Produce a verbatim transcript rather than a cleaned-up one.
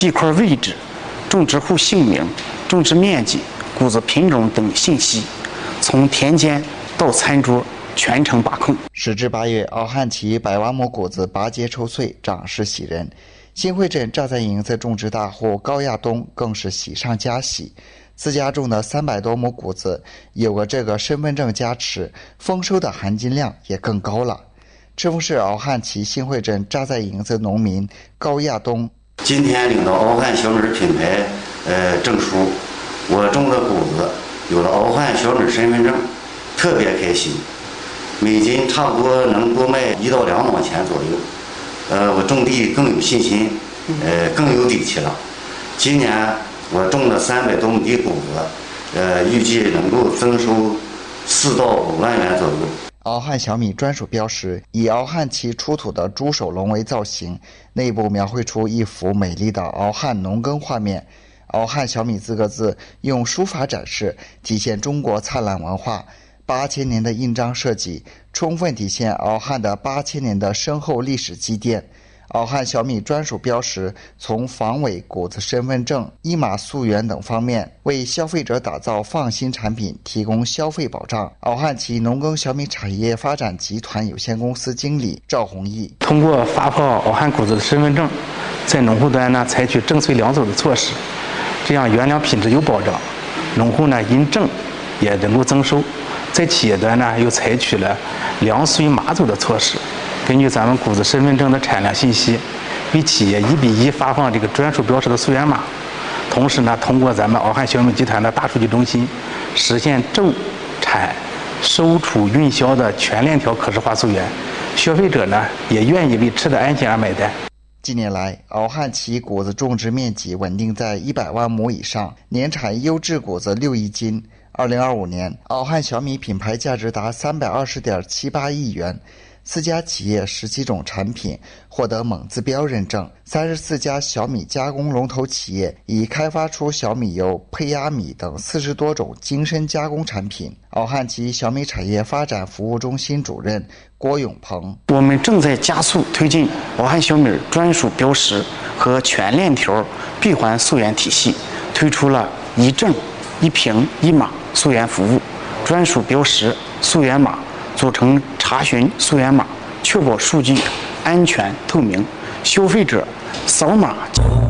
地块位置、种植户姓名、种植面积、谷子品种等信息，从田间到餐桌全程把控。 时至八月，敖汉旗百万亩谷子拔节抽穗，长势喜人。新会镇榨菜营子种植大户高亚东更是喜上加喜，自家种的三百多亩谷子，有个这个身份证加持，丰收的含金量也更高了。赤峰市敖汉旗新会镇榨菜营子农民高亚东。 今天领到敖汉小米品牌呃证书，我种的谷子有了敖汉小米身份证，特别开心。每斤差不多能多卖一到两毛钱左右，呃，我种地更有信心，呃，更有底气了。今年我种了三百多亩地谷子，呃，预计能够增收四到五万元左右。 敖汉小米专属标识以敖汉旗出土的猪手龙为造型，内部描绘出一幅美丽的敖汉农耕画面。敖汉小米四个字用书法展示，体现中国灿烂文化。八千年的印章设计，充分体现敖汉的八千年的深厚历史积淀。敖汉小米专属标识从防伪、谷子身份证、一码溯源等方面，为消费者打造放心产品提供消费保障。敖汉旗农耕小米产业发展集团有限公司经理赵宏毅通过发放敖汉谷子的身份证，在农户端呢采取证穗两走的措施，这样原粮品质有保障，农户呢因证也能够增收。在企业端呢又采取了粮穗码走的措施，根据咱们谷子身份证的产量信息，为企业一比一发放这个专属标识的溯源码。同时呢，通过咱们敖汉小米集团的大数据中心，实现种、产、收、储、运销的全链条可视化溯源。消费者呢也愿意为吃的安心而买单。 近年来，敖汉旗谷子种植面积稳定在一百万亩以上，年产优质谷子六亿斤。二零二五年，敖汉小米品牌价值达三百二十点七八亿元，四家企业十七种产品获得蒙自标认证，三十四家小米加工龙头企业已开发出小米油、胚芽米等四十多种精深加工产品。敖汉旗小米产业发展服务中心主任郭永鹏： 我们正在加速推进敖汉小米专属标识和全链条闭环溯源体系，推出了一证、一凭、一码溯源服务，专属标识、溯源码组成查询溯源码，确保数据安全透明，消费者扫码